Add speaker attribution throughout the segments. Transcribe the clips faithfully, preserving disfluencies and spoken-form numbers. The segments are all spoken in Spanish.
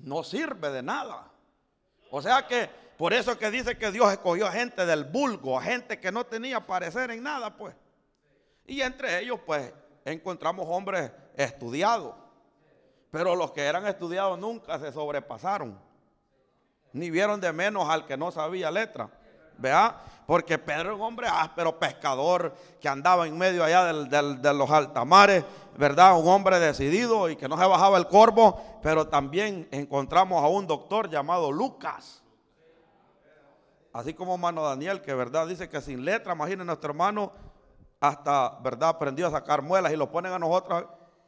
Speaker 1: no sirve de nada. O sea que por eso que dice que Dios escogió a gente del vulgo, a gente que no tenía parecer en nada, pues. Y entre ellos, pues, encontramos hombres estudiados. Pero los que eran estudiados nunca se sobrepasaron, ni vieron de menos al que no sabía letra. ¿Vea? Porque Pedro era un hombre áspero, pescador, que andaba en medio allá del, del, de los altamares, ¿verdad? Un hombre decidido y que no se bajaba el corvo. Pero también encontramos a un doctor llamado Lucas, así como hermano Daniel, que verdad dice que sin letra, imaginen nuestro hermano, hasta verdad aprendió a sacar muelas, y lo ponen a nosotros,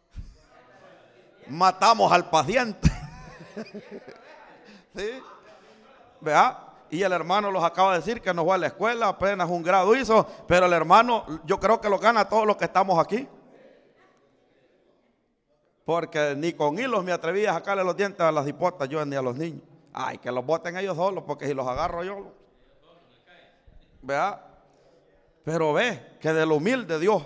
Speaker 1: matamos al paciente. ¿Sí? ¿Vea? Y el hermano los acaba de decir que no fue a la escuela, apenas un grado hizo, pero el hermano yo creo que lo gana a todos los que estamos aquí. Porque ni con hilos me atreví a sacarle los dientes a las hipotas yo ni a los niños. Ay, que los boten ellos solos, porque si los agarro yo, vea. Pero ve que del humilde Dios,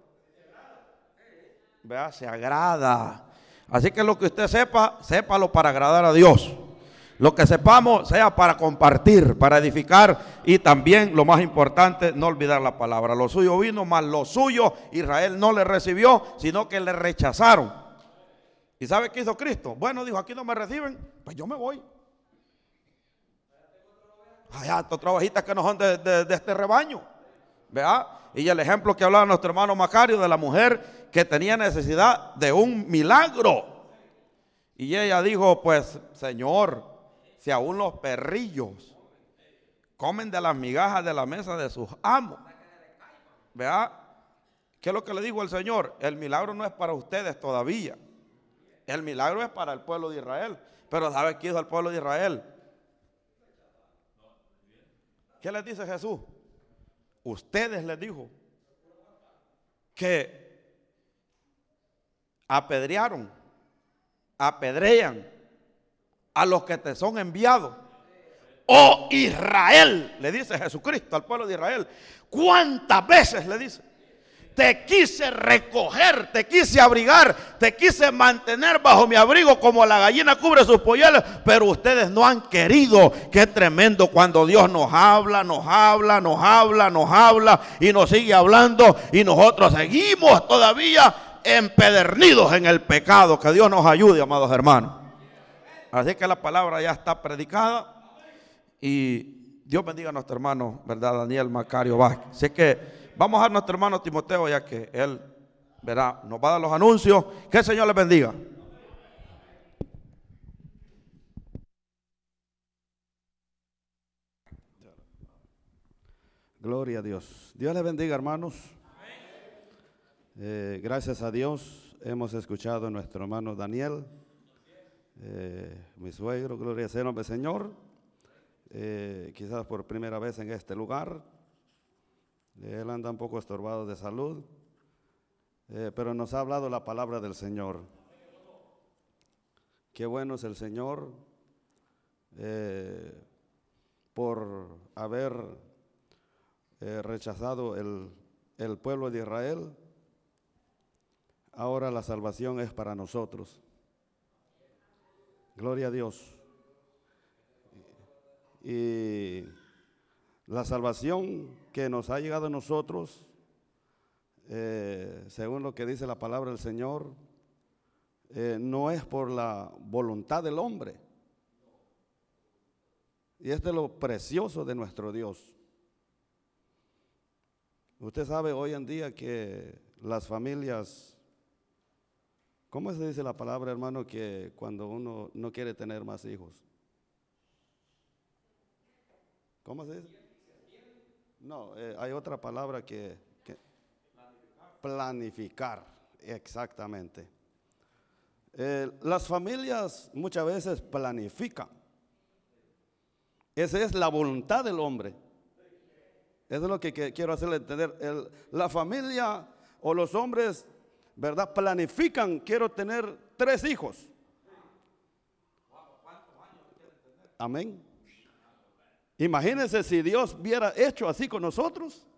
Speaker 1: vea, se agrada. Así que lo que usted sepa, sépalo para agradar a Dios. Lo que sepamos sea para compartir, para edificar, y también lo más importante, no olvidar la palabra. Lo suyo vino, mas lo suyo Israel no le recibió, sino que le rechazaron. ¿Y sabe qué hizo Cristo? Bueno, dijo, aquí no me reciben, pues yo me voy. Hay otras ovejitas que no son de, de, de este rebaño. ¿Vea? Y el ejemplo que hablaba nuestro hermano Macario de la mujer que tenía necesidad de un milagro. Y ella dijo, pues, Señor, si aún los perrillos comen de las migajas de la mesa de sus amos. ¿Vea? ¿Qué es lo que le dijo el Señor? El milagro no es para ustedes todavía. El milagro es para el pueblo de Israel. Pero ¿sabe qué hizo el pueblo de Israel? ¿Qué les dice Jesús? Ustedes, les dijo, que apedrearon, apedrean a los que te son enviados. Oh Israel, le dice Jesucristo al pueblo de Israel, ¿cuántas veces le dice? Te quise recoger, te quise abrigar, te quise mantener bajo mi abrigo como la gallina cubre sus polluelos, pero ustedes no han querido. Qué tremendo cuando Dios nos habla, nos habla, nos habla, nos habla y nos sigue hablando, y nosotros seguimos todavía empedernidos en el pecado. Que Dios nos ayude, amados hermanos. Así que la palabra ya está predicada, y Dios bendiga a nuestro hermano, ¿verdad? Daniel Macario Vázquez. Así que vamos a nuestro hermano Timoteo, ya que él, verá, nos va a dar los anuncios. Que el Señor les bendiga.
Speaker 2: Gloria a Dios. Dios les bendiga, hermanos. Eh, gracias a Dios hemos escuchado a nuestro hermano Daniel, eh, mi suegro, gloria sea el nombre del Señor. Eh, quizás por primera vez en este lugar. Él anda un poco estorbado de salud, eh, pero nos ha hablado la palabra del Señor. Qué bueno es el Señor eh, por haber eh, rechazado el, el pueblo de Israel. Ahora la salvación es para nosotros. Gloria a Dios. Y la salvación que nos ha llegado a nosotros, eh, según lo que dice la palabra del Señor, eh, no es por la voluntad del hombre. Y este es lo precioso de nuestro Dios. Usted sabe hoy en día que las familias, ¿cómo se dice la palabra, hermano, que cuando uno no quiere tener más hijos? ¿Cómo se dice? No, eh, hay otra palabra que, que planificar. planificar, exactamente. Eh, las familias muchas veces planifican. Esa es la voluntad del hombre. Eso es lo que, que quiero hacerle entender. El, la familia o los hombres, ¿verdad? Planifican, quiero tener tres hijos. Amén. Imagínense si Dios hubiera hecho así con nosotros.